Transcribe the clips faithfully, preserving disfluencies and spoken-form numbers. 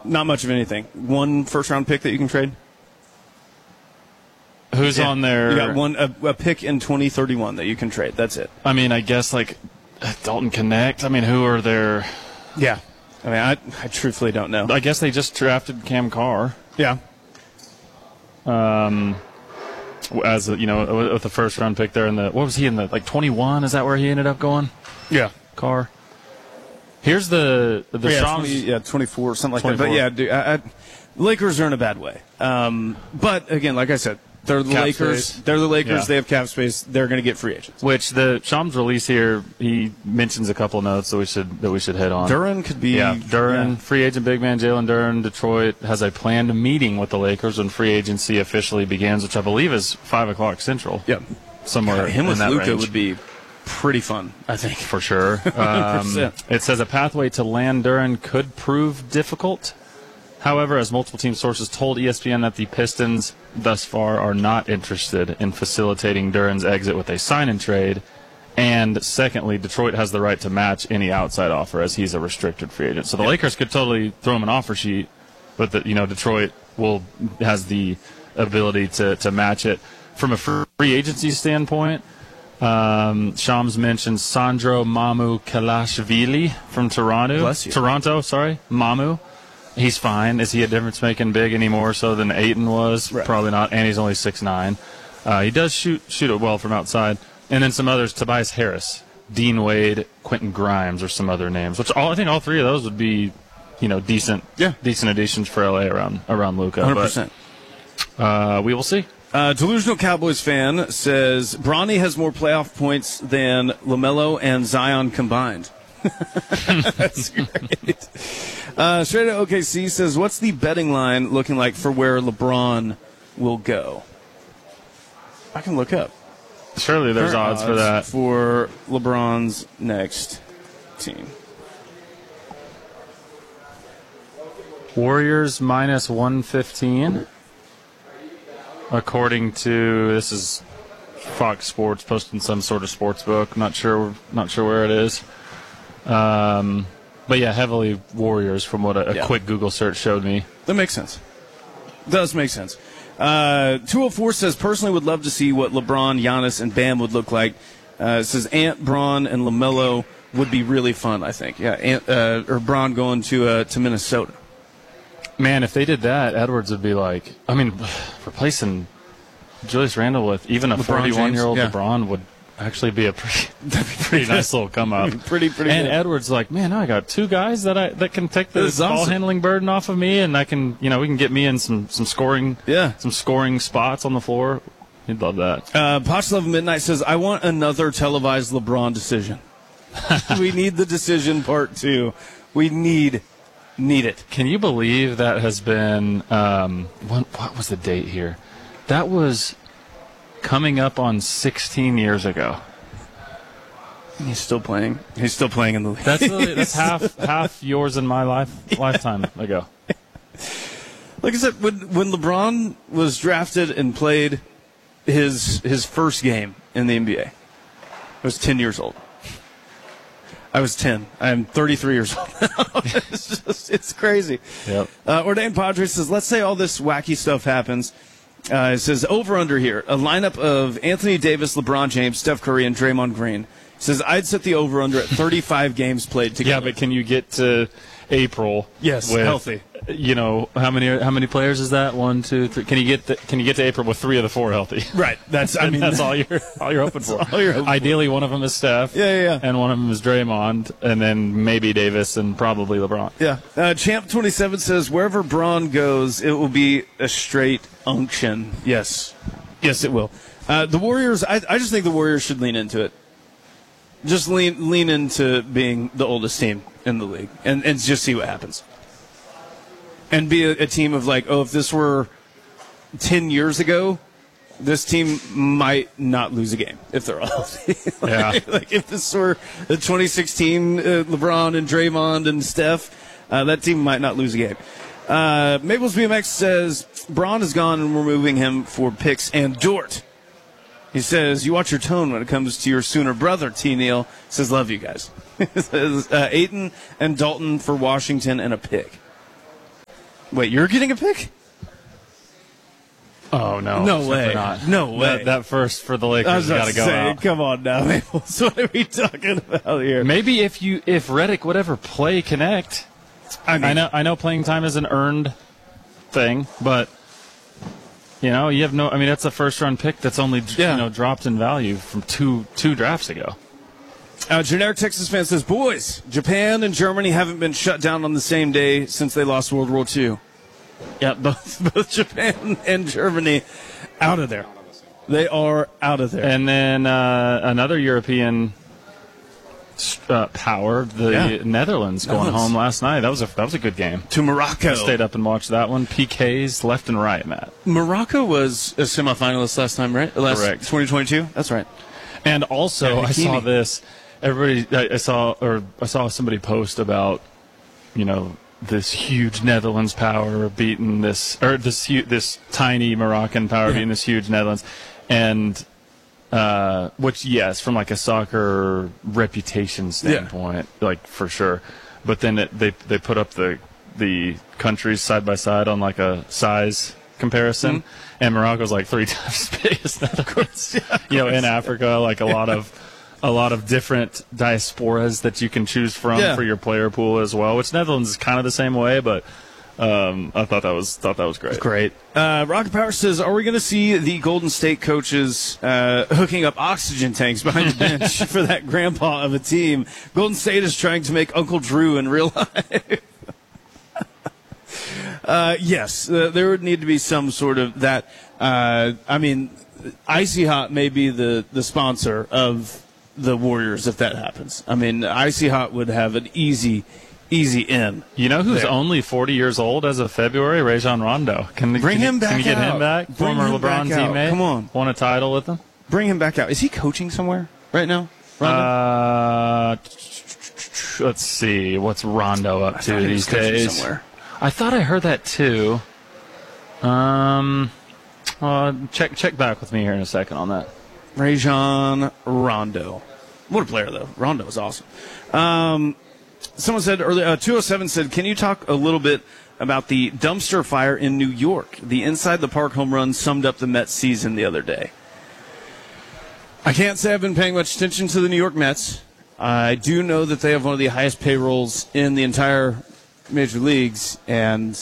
not much of anything. One first round pick that you can trade. Who's yeah. on there? You got one a, a pick in twenty thirty-one that you can trade. That's it. I mean, I guess like Dalton Connect. I mean, who are their? Yeah. I mean, I, I truthfully don't know. I guess they just drafted Cam Carr. Yeah. Um, as a, you know, with the first round pick there in the what was he in the like twenty-one? Is that where he ended up going? Yeah. Carr. Here's the the yeah, Shams, twenty, yeah, twenty-four, something like twenty-four. that. But yeah, dude, I, I, Lakers are in a bad way. Um, but again, like I said, they're the Cap Lakers. space. They're the Lakers. Yeah. They have cap space. They're going to get free agents. Which the Shams release here, he mentions a couple notes that we should that we should hit on. Duren could be. Yeah, Duren, yeah. free agent big man Jalen Duren. Detroit has a planned meeting with the Lakers when free agency officially begins, which I believe is five o'clock Central. Yep. Somewhere God, him in with that Luka range. would be pretty fun, I think. For sure. Um, it says a pathway to land Duren could prove difficult. However, as multiple team sources told E S P N that the Pistons thus far are not interested in facilitating Duren's exit with a sign-and-trade. And secondly, Detroit has the right to match any outside offer as he's a restricted free agent. So the yep. Lakers could totally throw him an offer sheet, but the, you know Detroit will has the ability to, to match it. From a free agency standpoint, Um, Shams mentioned Sandro Mamu Kalashvili from Toronto. Bless you. Toronto, sorry. Mamu. He's fine. Is he a difference making big any more so than Ayton was? Right. Probably not. And he's only six nine. Uh, he does shoot shoot it well from outside. And then some others, Tobias Harris, Dean Wade, Quentin Grimes, or some other names. Which all I think all three of those would be, you know, decent yeah. decent additions for L A around around Luka. one hundred percent. But, uh, we will see. Uh, Delusional Cowboys fan says Bronny has more playoff points than LaMelo and Zion combined. That's great. Uh, Straight out O K C says, what's the betting line looking like for where LeBron will go? I can look up. Surely there's Current odds, for that. For LeBron's next team. Warriors minus one fifteen. According to, this is Fox Sports posting some sort of sports book. Not sure, not sure where it is. Um, but yeah, heavily Warriors from what a, a yeah. quick Google search showed me. That makes sense. Does make sense. Uh, two oh four says, personally would love to see what LeBron, Giannis, and Bam would look like. Uh, it says Ant, Braun, and LaMelo would be really fun, I think. Yeah, Ant, uh, or Braun going to uh, to Minnesota. Man, if they did that, Edwards would be like, I mean, replacing Julius Randle with even a forty-one-year-old yeah. LeBron would actually be a pretty, pretty nice little come up. pretty, pretty. And good. Edwards like, man, I got two guys that I that can take the awesome. ball handling burden off of me, and I can, you know, we can get me in some some scoring, yeah, some scoring spots on the floor. He'd love that. Uh, Potch Love Midnight says, I want another televised LeBron decision. We need the decision part two. We need. Need it. Can you believe that has been, um, what, what was the date here? That was coming up on sixteen years ago. He's still playing. He's still playing in the league. That's really, that's half half yours and my life yeah. lifetime ago. Like I said, when when LeBron was drafted and played his his first game in the N B A, I was ten years old. I was ten. I'm thirty-three years old now. It's just, it's crazy. Yep. Uh, Ordained Padres says, let's say all this wacky stuff happens. Uh, it says, over under here, a lineup of Anthony Davis, LeBron James, Steph Curry, and Draymond Green. It says, I'd set the over under at thirty-five games played together. Yeah, but can you get to April? Yes, with, healthy. You know, how many how many players is that? One, two, three. Can you get the, can you get to April with three of the four healthy? Right. That's I mean that's all you're all you're hoping for. All you're hoping Ideally, for. one of them is Steph. Yeah, yeah, yeah. And one of them is Draymond, and then maybe Davis, and probably LeBron. Yeah. Uh, Champ twenty-seven says, wherever Braun goes, it will be a straight unction. Yes. Yes, it will. Uh, the Warriors, I, I just think the Warriors should lean into it. Just lean lean into being the oldest team in the league and, and just see what happens. And be a, a team of like, oh, if this were ten years ago, this team might not lose a game if they're all healthy. like, Yeah. like if this were the twenty sixteen uh, LeBron and Draymond and Steph, uh, that team might not lose a game. Uh, Maples B M X says, Braun is gone and we're moving him for picks and Dort. He says, you watch your tone when it comes to your Sooner brother, T. Neal. He says, love you guys. He says, uh, Ayton and Dalton for Washington and a pick. Wait, you're getting a pick? Oh, no. No way. Not. No way. That, that first for the I Lakers was got about to to go say, out. come on now, Maples. What are we talking about here? Maybe if you if Redick would ever play Connect. I, mean, I know I know playing time is an earned thing, but you know you have no. I mean, that's a first round pick that's only Yeah. you know dropped in value from two two drafts ago. Uh, generic Texas fan says, boys, Japan and Germany haven't been shut down on the same day since they lost World War Two. Yeah, both, both Japan and Germany out of there. They are out of there. And then uh, another European uh, power, the Yeah. Netherlands, going Netherlands. home last night. That was a that was a good game. To Morocco. I stayed up and watched that one. P Ks left and right, Matt. Morocco was a semifinalist last time, right? Last Correct. twenty twenty-two? That's right. And also, Yeah, I saw Hakimi. this. Everybody, I, I saw, or I saw somebody post about, you know, this huge Netherlands power beating this, or this hu- this tiny Moroccan power Yeah. beating this huge Netherlands, and uh, which yes, from like a soccer reputation standpoint, like for sure. But then it, they they put up the the countries side by side on like a size comparison, Mm-hmm. and Morocco's like three times as big as Netherlands. You know, in Africa, like a lot of. A lot of different diasporas that you can choose from Yeah. for your player pool as well. Which Netherlands is kind of the same way, but um, I thought that was thought that was great. Great. Uh, Rocket Power says, are we going to see the Golden State coaches uh, hooking up oxygen tanks behind the bench for that grandpa of a team? Golden State is trying to make Uncle Drew in real life. uh, yes, uh, there would need to be some sort of that. Uh, I mean, Icy Hot may be the, the sponsor of the Warriors if that happens. I mean, Icy Hot would have an easy, easy in. You know who's There. only forty years old as of February? Rajon Rondo. Can Bring can him you, back Can you get out. him back? Bring Former him LeBron back out. teammate. Come on. Won a title with him. Bring him back out. Is he coaching somewhere right now? Rondo? Uh, let's see. What's Rondo up I to thought he was these coaching days? somewhere. I thought I heard that too. Um, uh, check check back with me here in a second on that. Rajon Rondo. What a player, though. Rondo is awesome. Um, someone said earlier, uh, two oh seven said, can you talk a little bit about the dumpster fire in New York? The inside the park home run summed up the Mets season the other day. I can't say I've been paying much attention to the New York Mets. I do know that they have one of the highest payrolls in the entire major leagues, and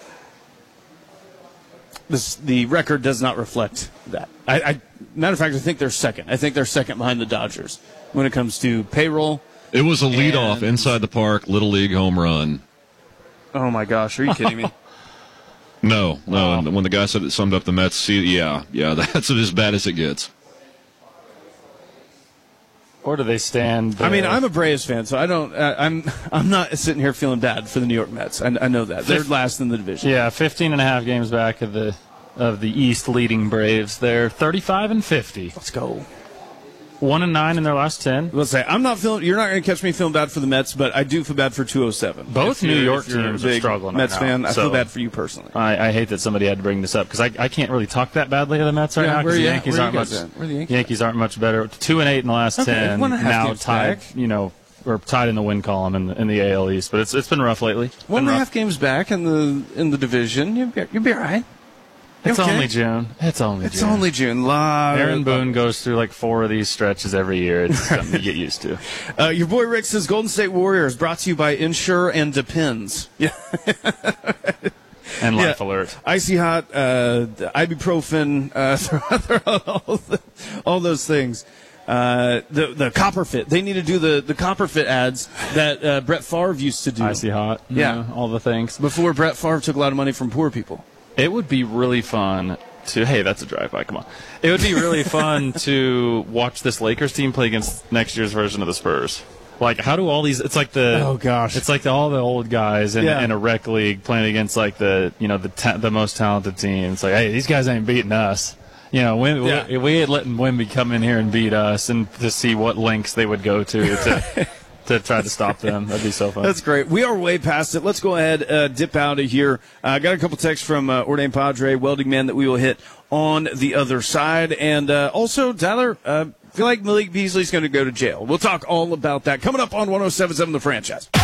this, the record does not reflect that. I, I, matter of fact, I think they're second. I think they're second behind the Dodgers when it comes to payroll. It was a leadoff And- inside the park, Little League home run. Oh, my gosh. Are you kidding me? No, no. And when the guy said it summed up the Mets, see, yeah, yeah, that's as bad as it gets. Where do they stand? I mean, there? I'm a Braves fan, so I don't. Uh, I'm. I'm not sitting here feeling bad for the New York Mets. I, I know that they're last in the division. Yeah, fifteen and a half games back of the of the East leading Braves. They're thirty-five and fifty. Let's go. One and nine in their last ten. Let's say I'm not feeling. You're not going to catch me feeling bad for the Mets, but I do feel bad for two oh seven. Both If New you're- York if you're a teams are big struggling Mets right now, fan, I so- feel bad for you personally. I, I hate that somebody had to bring this up because I, I can't really talk that badly of the Mets right Yeah, now where because the you at? Yankees Where aren't you much. guys at? Where are the Yankees Yankees aren't much better. Two and eight in the last Okay, ten. one and a half now games tied, back. you know, or tied in the win column in the, in the A L East. But it's it's been rough lately. It's One been and a rough. half games back in the in the division. You'll be, you'll be all right. It's okay? only June. It's only It's June. only June. Lot Aaron of- Boone goes through like four of these stretches every year. It's something you get used to. Uh, your boy Rick says Golden State Warriors brought to you by Insure and Depends. Yeah. And Life Yeah. Alert. Icy Hot, uh, ibuprofen, uh, throughout all, the, all those things. Uh, the the Copper Fit. They need to do the, the Copper Fit ads that uh, Brett Favre used to do Icy Hot. you Yeah. know, all the things. before Brett Favre took a lot of money from poor people. It would be really fun to. Hey, that's a drive-by. Come on. It would be really fun to watch this Lakers team play against next year's version of the Spurs. Like, how do all these? It's like the. Oh, gosh. It's like the, all the old guys in, Yeah. in a rec league playing against like the you know the ta- the most talented team. It's like, hey, these guys ain't beating us. You know, Wim, Yeah. we, we ain't letting Wimby come in here and beat us, and to see what lengths they would go to to to try to stop them. That'd be so fun. That's great. We are way past it. Let's go ahead, uh, dip out of here. I uh, got a couple texts from uh, Ordain Padre, Welding Man, that we will hit on the other side. And uh, also, Tyler, uh, I feel like Malik Beasley's going to go to jail. We'll talk all about that coming up on one oh seven point seven The Franchise.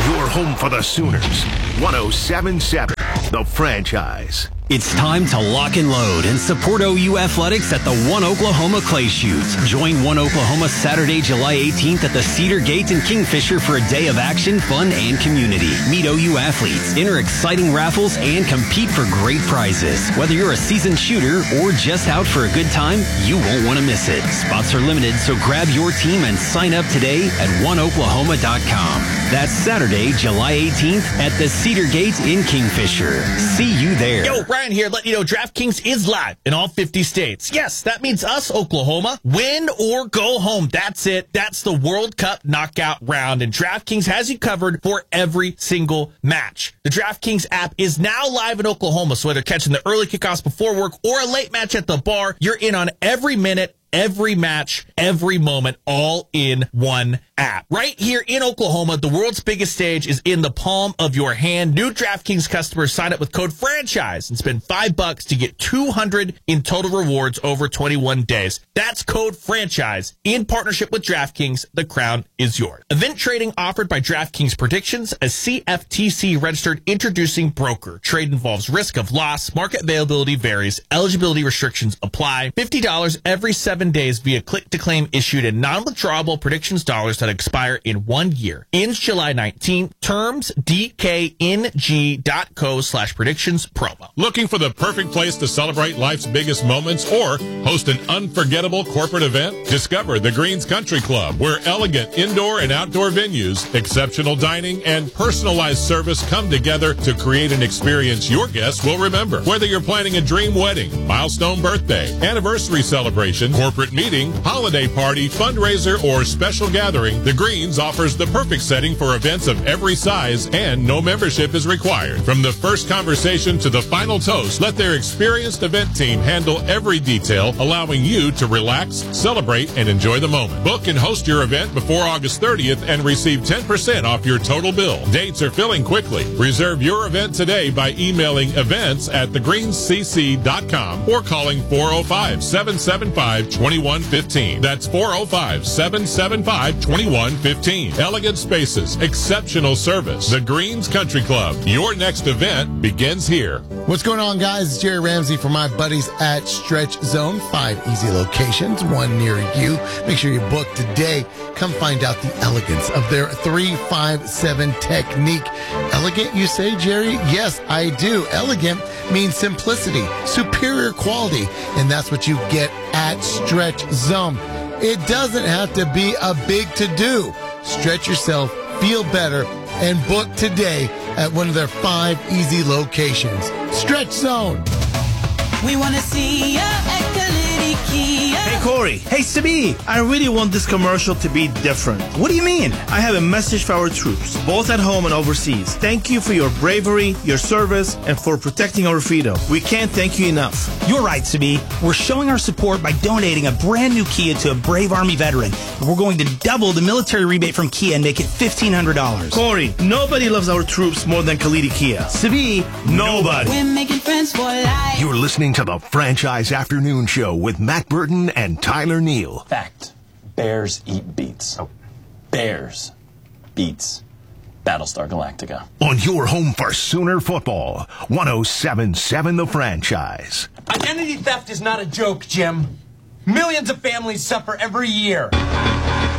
Your home for the Sooners. one oh seven point seven, The Franchise. It's time to lock and load and support O U Athletics at the One Oklahoma Clay Shoots. Join One Oklahoma Saturday, July eighteenth at the Cedar Gate in Kingfisher for a day of action, fun, and community. Meet O U athletes, enter exciting raffles, and compete for great prizes. Whether you're a seasoned shooter or just out for a good time, you won't want to miss it. Spots are limited, so grab your team and sign up today at one oklahoma dot com. That's Saturday, July eighteenth at the Cedar Gate in Kingfisher. See you there. Yo, Ryan here, letting you know DraftKings is live in all fifty states. Yes, that means us, Oklahoma. Win or go home. That's it. That's the World Cup knockout round, and DraftKings has you covered for every single match. The DraftKings app is now live in Oklahoma, so whether catching the early kickoffs before work or a late match at the bar, you're in on every minute, every match, every moment, all in one app. Right here in Oklahoma, the world's biggest stage is in the palm of your hand. New DraftKings customers sign up with code FRANCHISE and spend five bucks to get two hundred in total rewards over twenty-one days. That's code FRANCHISE in partnership with DraftKings. The crown is yours. Event trading offered by DraftKings Predictions, a C F T C registered introducing broker. Trade involves risk of loss. Market availability varies. Eligibility restrictions apply. fifty dollars every seven days via click to claim issued in non-withdrawable predictions dollars that expire in one year. Ends July nineteenth. Terms D K N G dot co slash predictions promo. Looking for the perfect place to celebrate life's biggest moments or host an unforgettable corporate event? Discover the Greens Country Club, where elegant indoor and outdoor venues, exceptional dining, and personalized service come together to create an experience your guests will remember. Whether you're planning a dream wedding, milestone birthday, anniversary celebration, corporate meeting, holiday party, fundraiser, or special gathering, the Greens offers the perfect setting for events of every size, and no membership is required. From the first conversation to the final toast, let their experienced event team handle every detail, allowing you to relax, celebrate, and enjoy the moment. Book and host your event before August thirtieth and receive ten percent off your total bill. Dates are filling quickly. Reserve your event today by emailing events at the greens c c dot com or calling four oh five, seven seven five, two one one five. That's four oh five, seven seven five, two one one five. Elegant spaces, exceptional service. The Greens Country Club. Your next event begins here. What's going on, guys? It's Jerry Ramsey for my buddies at Stretch Zone. Five easy locations, one near you. Make sure you book today. Come find out the elegance of their three five seven technique. Elegant, you say, Jerry? Yes, I do. Elegant means simplicity, superior quality, and that's what you get at Stretch Zone. It doesn't have to be a big to-do. Stretch yourself, feel better, and book today at one of their five easy locations. Stretch Zone. We want to see ya at Kalidi Kia. Hey, Corey. Hey, Sabi. I really want this commercial to be different. What do you mean? I have a message for our troops, both at home and overseas. Thank you for your bravery, your service, and for protecting our freedom. We can't thank you enough. You're right, Sabi. We're showing our support by donating a brand new Kia to a brave Army veteran. And we're going to double the military rebate from Kia and make it fifteen hundred dollars. Corey, nobody loves our troops more than Kalidi Kia. Sabi, nobody. We're making friends for life. You're listening to the Franchise Afternoon Show with Matt Burton and Tyler Neal. Fact. Bears eat beets. Oh. Bears beats Battlestar Galactica. On your home for Sooner football, one oh seven point seven The Franchise. Identity theft is not a joke, Jim. Millions of families suffer every year.